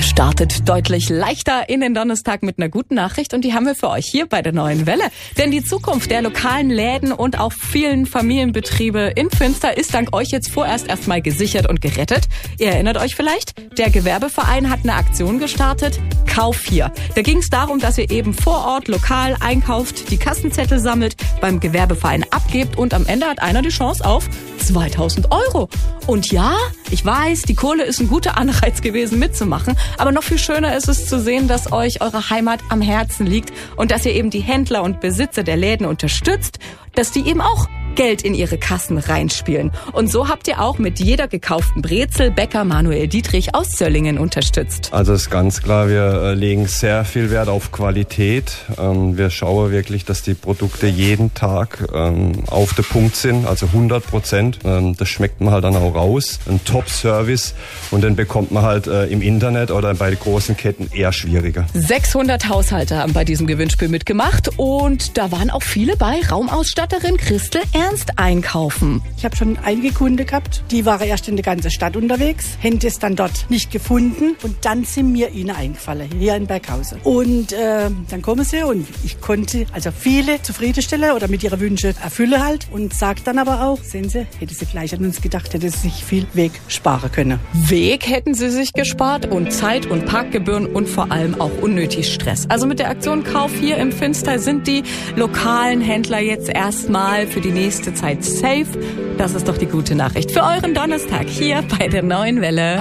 Ihr startet deutlich leichter in den Donnerstag mit einer guten Nachricht und die haben wir für euch hier bei der Neuen Welle. Denn die Zukunft der lokalen Läden und auch vielen Familienbetriebe in Finster ist dank euch jetzt vorerst erstmal gesichert und gerettet. Ihr erinnert euch vielleicht, der Gewerbeverein hat eine Aktion gestartet, Kauf hier. Da ging es darum, dass ihr eben vor Ort lokal einkauft, die Kassenzettel sammelt, beim Gewerbeverein abgebt und am Ende hat einer die Chance auf 2000 €. Und ja, ich weiß, die Kohle ist ein guter Anreiz gewesen mitzumachen, aber noch viel schöner ist es zu sehen, dass euch eure Heimat am Herzen liegt und dass ihr eben die Händler und Besitzer der Läden unterstützt, dass die eben auch Geld in ihre Kassen reinspielen. Und so habt ihr auch mit jeder gekauften Brezel Bäcker Manuel Dietrich aus Zöllingen unterstützt. Also ist ganz klar, wir legen sehr viel Wert auf Qualität. Wir schauen wirklich, dass die Produkte jeden Tag auf den Punkt sind, also 100%. Das schmeckt man halt dann auch raus. Ein Top-Service und den bekommt man halt im Internet oder bei großen Ketten eher schwieriger. 600 Haushalte haben bei diesem Gewinnspiel mitgemacht und da waren auch viele bei. Raumausstatterin Christel Ernst einkaufen. Ich habe schon einige Kunden gehabt, die waren erst in der ganzen Stadt unterwegs, haben es dann dort nicht gefunden und dann sind mir ihnen eingefallen, hier in Berghausen. Und dann kommen sie und ich konnte also viele zufriedenstellen oder mit ihren Wünschen erfüllen halt und sagt dann aber auch, sehen Sie, hätte sie gleich an uns gedacht, hätte sie sich viel Weg sparen können. Weg hätten sie sich gespart und Zeit und Parkgebühren und vor allem auch unnötig Stress. Also mit der Aktion Kauf hier im Finster sind die lokalen Händler jetzt erstmal für die nächste Zeit safe. Das ist doch die gute Nachricht für euren Donnerstag hier bei der Neuen Welle.